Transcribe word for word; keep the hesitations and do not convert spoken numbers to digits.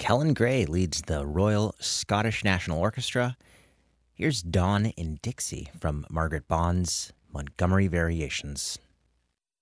Helen Gray leads the Royal Scottish National Orchestra. Here's Dawn in Dixie from Margaret Bond's Montgomery Variations.